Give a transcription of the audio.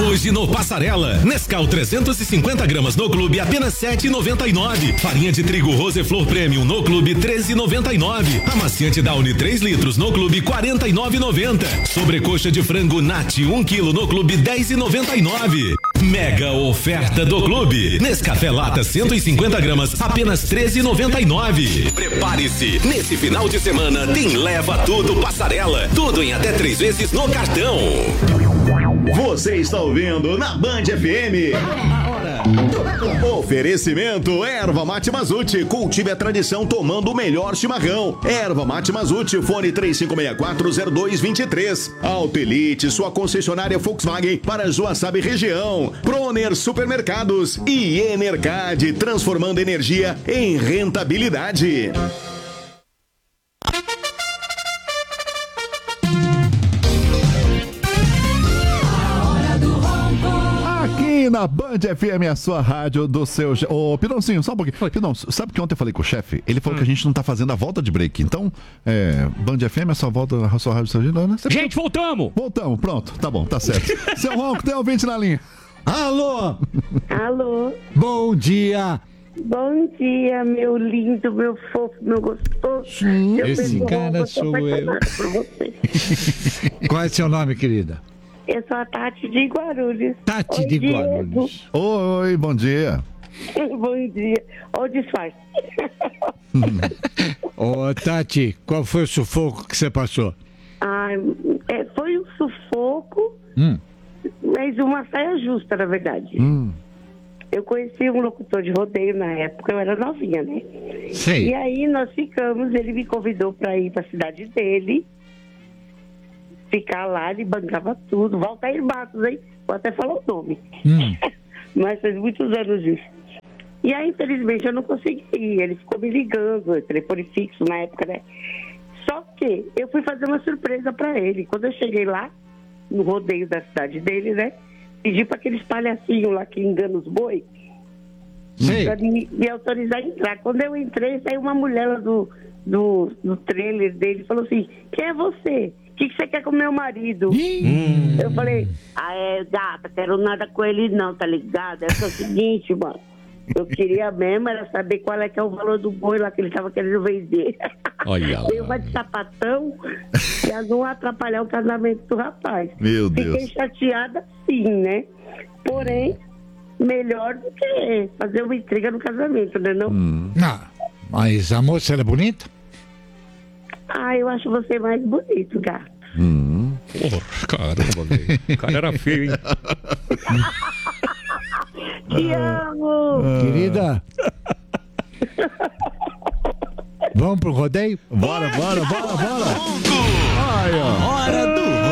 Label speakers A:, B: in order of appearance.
A: Hoje no Passarela, Nescau 350 gramas no clube apenas R$7,99. Farinha de trigo Roseflor Premium no clube R$13,99. Amaciante Downy 3 litros no clube R$49,90. Sobrecoxa de frango Nat 1 quilo no clube R$10,99. Mega oferta do clube. Nescafé Lata 150 gramas apenas R$13,99. Prepare-se, nesse final de semana tem Leva Tudo Passarela. Tudo em até 3 vezes no cartão.
B: Você está ouvindo na Band FM. Oferecimento Erva Mate Mazute. Cultive a tradição tomando o melhor chimarrão. Erva Mate Mazute, fone 35640223. Altelite, sua concessionária Volkswagen para Joaçaba e região. Proner Supermercados e Enercad, transformando energia em rentabilidade.
C: Na Band FM, a sua rádio do seu... Ô, Pinãozinho, só um pouquinho. Pinão, sabe que ontem eu falei com o chefe? Ele falou que a gente não tá fazendo a volta de break. Então, Band FM, a sua volta, a sua rádio do seu jeito, né?
D: Gente, voltamos!
C: Voltamos, pronto. Tá bom, tá certo. Seu Ronco, tem ouvinte na linha.
E: Alô?
F: Alô?
E: Bom dia!
F: Bom dia, meu lindo, meu fofo, meu gostoso.
E: Esse cara sou eu. Qual é seu nome, querida?
F: Eu sou a Tati de Guarulhos.
E: Tati
F: Oi,
E: de
F: Diego.
E: Guarulhos.
C: Oi, bom dia.
F: Bom dia. Ô, disfarce.
E: Ô, Tati, qual foi o sufoco que você passou?
F: Foi um sufoco, mas uma saia justa, na verdade. Eu conheci um locutor de rodeio na época, eu era novinha, né?
E: Sei.
F: E aí nós ficamos, ele me convidou para ir para a cidade dele, ficar lá, ele bancava tudo. Valtair Matos, hein? Vou até falar o nome. Mas faz muitos anos isso. E aí, infelizmente, eu não consegui ir. Ele ficou me ligando, telefone fixo na época, né? Só que eu fui fazer uma surpresa para ele. Quando eu cheguei lá, no rodeio da cidade dele, né? Pedi para aqueles palhacinhos lá que enganam os boi, para me autorizar a entrar. Quando eu entrei, saiu uma mulher lá do trailer dele e falou assim: quem é você? O que você quer com meu marido? Eu falei: gata, quero nada com ele não, tá ligado? É o seguinte, mano, eu queria mesmo era saber qual é que é o valor do boi lá que ele tava querendo vender.
D: Olha lá.
F: Deu uma de sapatão pra não atrapalhar o casamento do rapaz.
C: Meu Deus.
F: Fiquei chateada sim, né? Porém, melhor do que fazer uma intriga no casamento, né não?
E: Não, mas a moça era bonita?
F: Eu acho você mais bonito, gato.
D: Porra, caramba, velho. O cara era feio, hein?
F: Te amo!
E: Querida. Vamos pro rodeio?
C: Bora.
A: Hora do